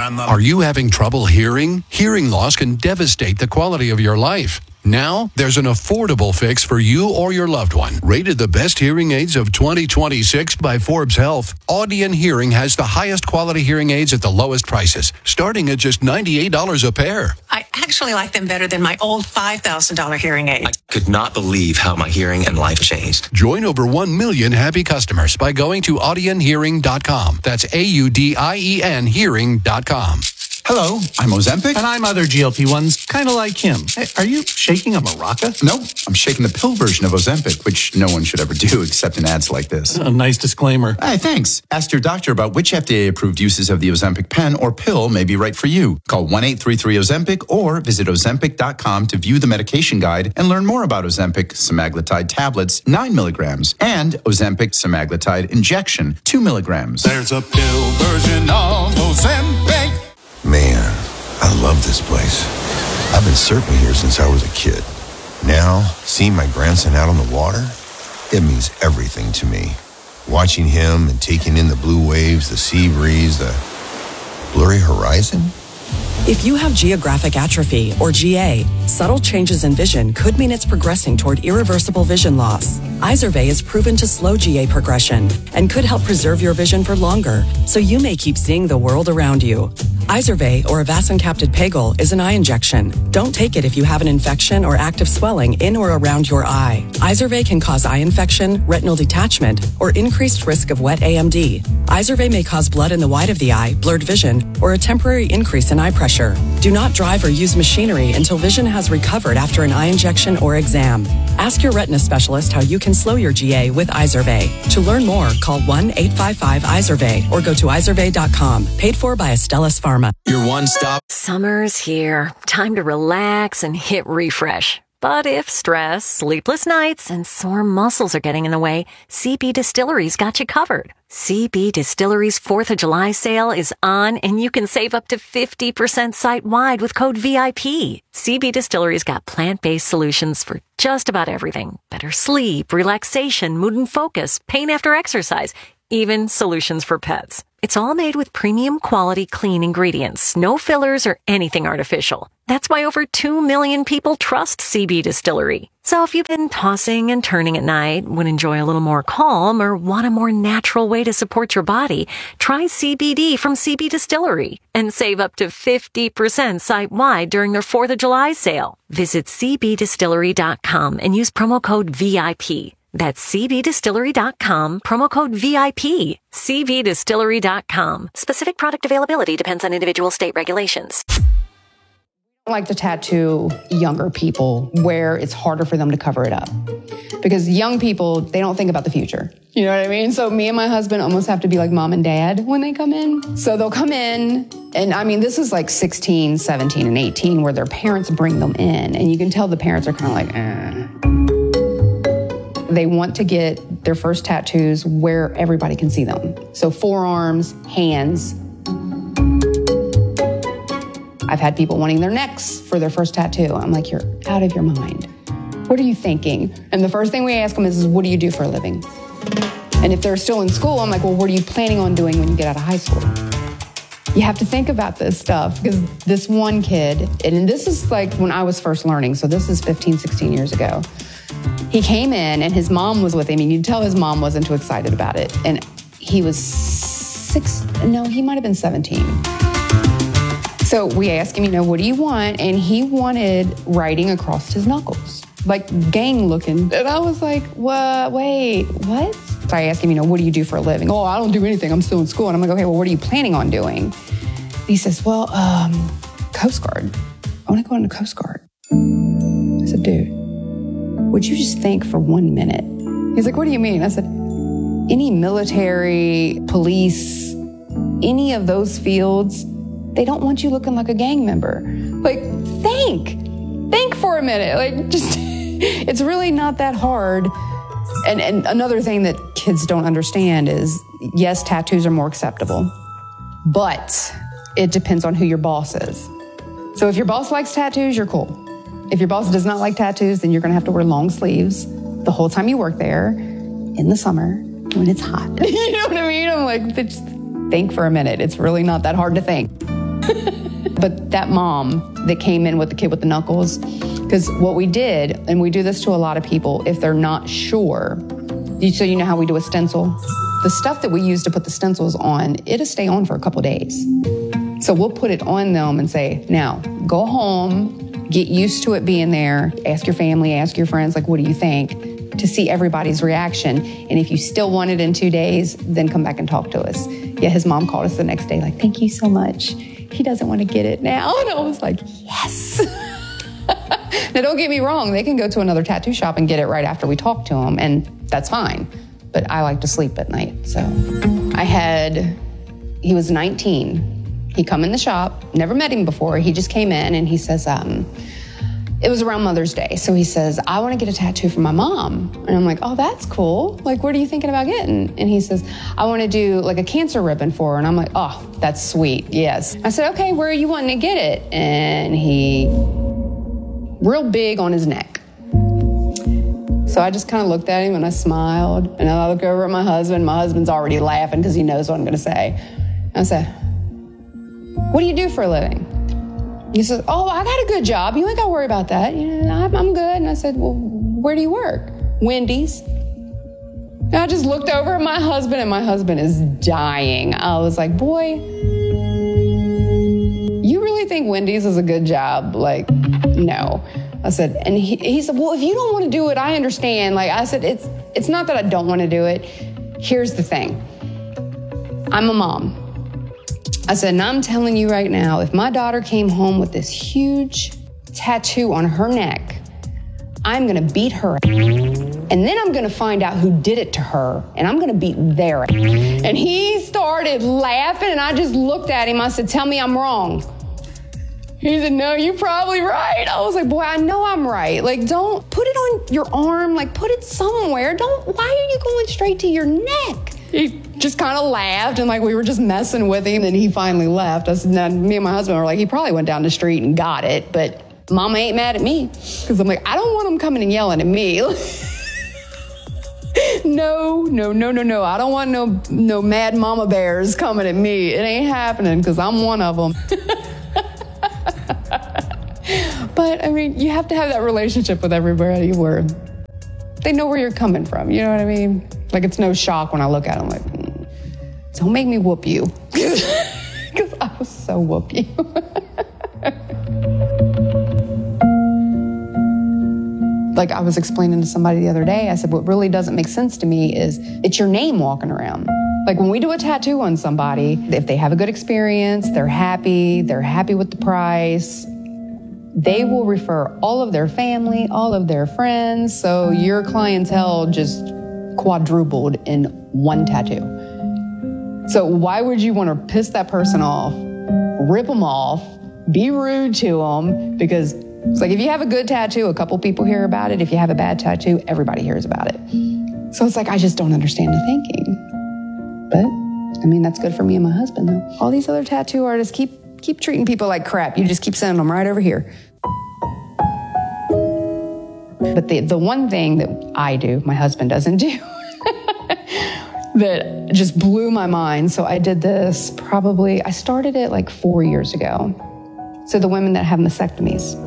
Are you having trouble hearing? Hearing loss can devastate the quality of your life. Now, there's an affordable fix for you or your loved one. Rated the best hearing aids of 2026 by Forbes Health, Audion Hearing has the highest quality hearing aids at the lowest prices, starting at just $98 a pair. I actually like them better than my old $5,000 hearing aid. I could not believe how my hearing and life changed. Join over 1 million happy customers by going to audionhearing.com. That's AUDIEN hearing.com. Hello, I'm Ozempic. And I'm other GLP-1s, kind of like him. Hey, are you shaking a maraca? No, I'm shaking the pill version of Ozempic, which no one should ever do except in ads like this. A nice disclaimer. Hey, thanks. Ask your doctor about which FDA-approved uses of the Ozempic pen or pill may be right for you. Call 1-833-OZEMPIC or visit Ozempic.com to view the medication guide and learn more about Ozempic semaglutide tablets, 9 milligrams, and Ozempic semaglutide injection, 2 milligrams. There's a pill version of Ozempic. Man, I love this place. I've been surfing here since I was a kid. Now, seeing my grandson out on the water, it means everything to me. Watching him and taking in the blue waves, the sea breeze, the blurry horizon. If you have geographic atrophy, or GA, subtle changes in vision could mean it's progressing toward irreversible vision loss. Izervay is proven to slow GA progression and could help preserve your vision for longer, so you may keep seeing the world around you. Izervay, or avacincaptad pegol, is an eye injection. Don't take it if you have an infection or active swelling in or around your eye. Izervay can cause eye infection, retinal detachment, or increased risk of wet AMD. Izervay may cause blood in the white of the eye, blurred vision, or a temporary increase in eye pressure. Do not drive or use machinery until vision has recovered after an eye injection or exam. Ask your retina specialist how you can slow your GA with Izervay. To learn more, call 1-855-IZERVAY or go to izervay.com. Paid for by Astellas Pharma. Your one-stop. Summer's here. Time to relax and hit refresh. But if stress, sleepless nights, and sore muscles are getting in the way, CB Distillery's got you covered. CB Distillery's 4th of July sale is on, and you can save up to 50% site-wide with code VIP. CB Distillery's got plant-based solutions for just about everything. Better sleep, relaxation, mood and focus, pain after exercise, even solutions for pets. It's all made with premium quality clean ingredients, no fillers or anything artificial. That's why over 2 million people trust CB Distillery. So if you've been tossing and turning at night, would enjoy a little more calm, or want a more natural way to support your body, try CBD from CB Distillery and save up to 50% site-wide during their 4th of July sale. Visit cbdistillery.com and use promo code VIP. That's cbdistillery.com, promo code VIP. cbdistillery.com. Specific product availability depends on individual state regulations. I like to tattoo younger people where it's harder for them to cover it up. Because young people, they don't think about the future. You know what I mean? So me and my husband almost have to be like mom and dad when they come in. So they'll come in, and I mean, this is like 16, 17, and 18 where their parents bring them in. And you can tell the parents are kind of like, They want to get their first tattoos where everybody can see them. So forearms, hands. I've had people wanting their necks for their first tattoo. I'm like, you're out of your mind. What are you thinking? And the first thing we ask them is, what do you do for a living? And if they're still in school, I'm like, well, what are you planning on doing when you get out of high school? You have to think about this stuff, because this one kid, and this is like when I was first learning, so this is 15, 16 years ago. He came in and his mom was with him, and you could tell his mom wasn't too excited about it. And he was he might have been 17. So we asked him, what do you want? And he wanted writing across his knuckles, like gang looking. And I was like, what? Wait, what? So I asked him, what do you do for a living? Oh, I don't do anything. I'm still in school. And I'm like, okay, well, what are you planning on doing? He says, well, Coast Guard. I want to go into Coast Guard. I said, dude, would you just think for 1 minute? He's like, what do you mean? I said, any military, police, any of those fields, they don't want you looking like a gang member. Like, think for a minute. Like, just, it's really not that hard. And another thing that kids don't understand is, yes, tattoos are more acceptable, but it depends on who your boss is. So if your boss likes tattoos, you're cool. If your boss does not like tattoos, then you're going to have to wear long sleeves the whole time you work there in the summer when it's hot. You know what I mean? I'm like, just think for a minute. It's really not that hard to think. But that mom that came in with the kid with the knuckles, because what we did, and we do this to a lot of people, if they're not sure, so you know how we do a stencil? The stuff that we use to put the stencils on, it'll stay on for a couple days. So we'll put it on them and say, now, go home, get used to it being there, ask your family, ask your friends, like, what do you think? To see everybody's reaction. And if you still want it in 2 days, then come back and talk to us. Yeah, his mom called us the next day, like, thank you so much. He doesn't want to get it now. And I was like, yes. Now, don't get me wrong. They can go to another tattoo shop and get it right after we talk to them, and that's fine. But I like to sleep at night. So he was 19. He come in the shop, never met him before. He just came in and he says, it was around Mother's Day. So he says, I want to get a tattoo for my mom. And I'm like, oh, that's cool. Like, what are you thinking about getting? And he says, I want to do like a cancer ribbon for her. And I'm like, oh, that's sweet. Yes. I said, okay, where are you wanting to get it? And he, real big on his neck. So I just kind of looked at him and I smiled. And I look over at my husband. My husband's already laughing because he knows what I'm going to say. And I said, what do you do for a living? He says, oh, I got a good job. You ain't got to worry about that. You know, I'm good. And I said, well, where do you work? Wendy's. And I just looked over at my husband, and my husband is dying. I was like, boy, you really think Wendy's is a good job? Like, no. I said, and he said, well, if you don't want to do it, I understand. Like, I said, it's not that I don't want to do it. Here's the thing. I'm a mom. I said, and I'm telling you right now, if my daughter came home with this huge tattoo on her neck, I'm going to beat her. And then I'm going to find out who did it to her, and I'm going to beat their. And he started laughing, and I just looked at him. I said, tell me I'm wrong. He said, no, you're probably right. I was like, boy, I know I'm right. Like, don't put it on your arm. Like, put it somewhere. Why are you going straight to your neck? He just kind of laughed, and like we were just messing with him, and he finally left. I said, now, me and my husband were like, he probably went down the street and got it, but Mama ain't mad at me. Because I'm like, I don't want him coming and yelling at me. No. I don't want no mad mama bears coming at me. It ain't happening, because I'm one of them. But, I mean, you have to have that relationship with everybody where they know where you're coming from. You know what I mean? Like, it's no shock when I look at them like, don't make me whoop you. Because I will so whoop you. Like I was explaining to somebody the other day, I said, what really doesn't make sense to me is it's your name walking around. Like when we do a tattoo on somebody, if they have a good experience, they're happy with the price, they will refer all of their family, all of their friends. So your clientele just quadrupled in one tattoo. So why would you want to piss that person off, rip them off, be rude to them? Because it's like if you have a good tattoo, a couple people hear about it. If you have a bad tattoo, everybody hears about it. So it's like, I just don't understand the thinking. But, I mean, that's good for me and my husband, though. All these other tattoo artists keep treating people like crap. You just keep sending them right over here. But the one thing that I do, my husband doesn't do, that just blew my mind. So I did this I started it like 4 years ago. So the women that have mastectomies.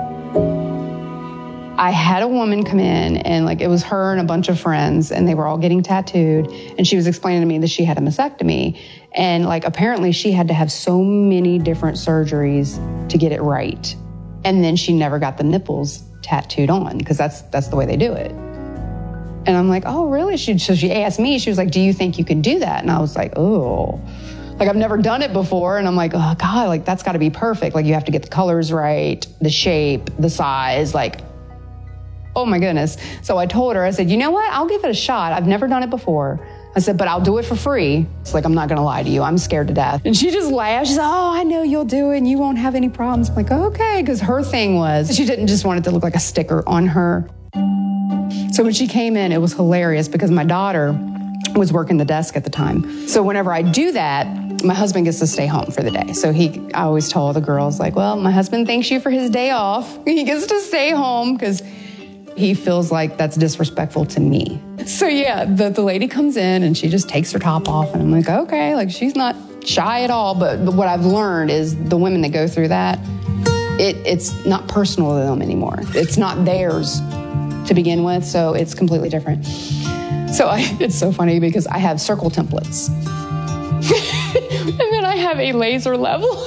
I had a woman come in and like it was her and a bunch of friends and they were all getting tattooed. And she was explaining to me that she had a mastectomy. And like apparently she had to have so many different surgeries to get it right. And then she never got the nipples tattooed on because that's the way they do it. And I'm like, oh, really? So she asked me, she was like, do you think you can do that? And I was like, oh, like I've never done it before. And I'm like, oh God, like that's gotta be perfect. Like you have to get the colors right, the shape, the size, like, oh my goodness. So I told her, I said, you know what? I'll give it a shot. I've never done it before. I said, but I'll do it for free. It's like, I'm not gonna lie to you. I'm scared to death. And she just laughed. She said, oh, I know you'll do it and you won't have any problems. I'm like, okay. Because her thing was, she didn't just want it to look like a sticker on her. So when she came in, it was hilarious because my daughter was working the desk at the time. So whenever I do that, my husband gets to stay home for the day. So I always told the girls like, well, my husband thanks you for his day off. He gets to stay home because He feels like that's disrespectful to me. So yeah, the lady comes in and she just takes her top off and I'm like, okay, like she's not shy at all. But what I've learned is the women that go through that, it's not personal to them anymore. It's not theirs to begin with, so it's completely different. So it's so funny because I have circle templates. And then I have a laser leveler.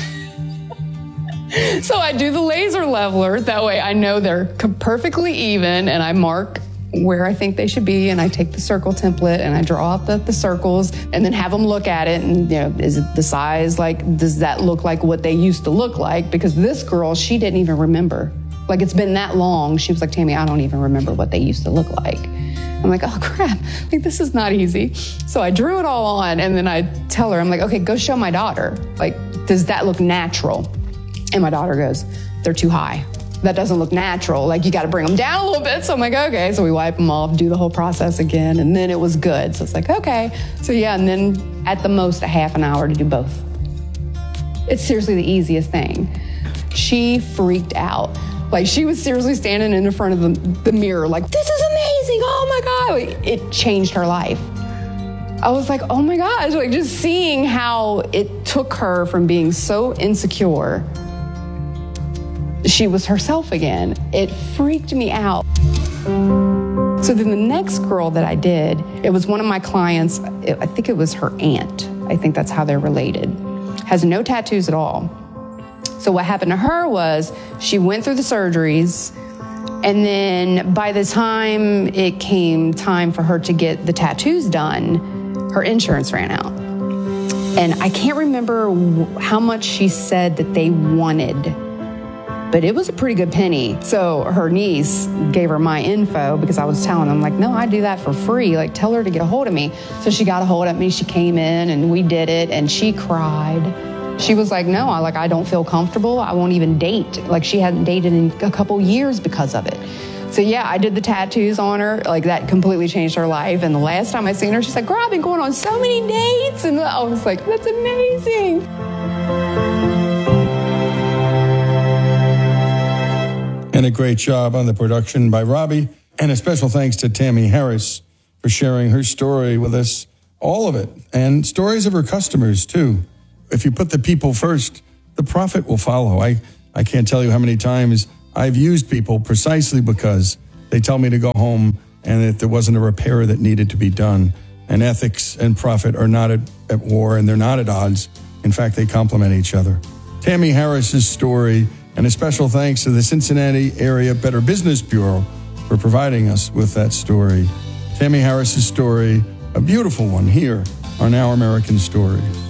So I do the laser leveler. That way I know they're perfectly even and I mark where I think they should be and I take the circle template and I draw out the circles and then have them look at it and, is it the size? Like, does that look like what they used to look like? Because this girl, she didn't even remember. Like, it's been that long. She was like, Tammy, I don't even remember what they used to look like. I'm like, oh crap, like this is not easy. So I drew it all on and then I tell her, I'm like, okay, go show my daughter. Like, does that look natural? And my daughter goes, they're too high. That doesn't look natural. Like, you got to bring them down a little bit. So I'm like, okay. So we wipe them off, do the whole process again. And then it was good. So it's like, okay. So yeah, and then at the most a half an hour to do both. It's seriously the easiest thing. She freaked out. Like, she was seriously standing in front of the mirror like, this is amazing. Oh my God. It changed her life. I was like, oh my gosh, like just seeing how it took her from being so insecure, she was herself again. It freaked me out. So then the next girl that I did, it was one of my clients, I think it was her aunt. I think that's how they're related. Has no tattoos at all. So what happened to her was she went through the surgeries, and then by the time it came time for her to get the tattoos done, her insurance ran out. And I can't remember how much she said that they wanted, but it was a pretty good penny. So her niece gave her my info because I was telling them, like, no, I do that for free. Like, tell her to get a hold of me. So she got a hold of me. She came in and we did it and she cried. She was like, no, I don't feel comfortable. I won't even date. Like, she hadn't dated in a couple years because of it. So yeah, I did the tattoos on her. Like, that completely changed her life. And the last time I seen her, she's like, girl, I've been going on so many dates. And I was like, that's amazing. And a great job on the production by Robbie. And a special thanks to Tammy Harris for sharing her story with us, all of it, and stories of her customers too. If you put the people first, the profit will follow. I can't tell you how many times I've used people precisely because they tell me to go home and that there wasn't a repair that needed to be done. And ethics and profit are not at war, and they're not at odds. In fact, they complement each other. Tammy Harris's story, and a special thanks to the Cincinnati Area Better Business Bureau for providing us with that story. Tammy Harris's story, a beautiful one here on Our American Stories.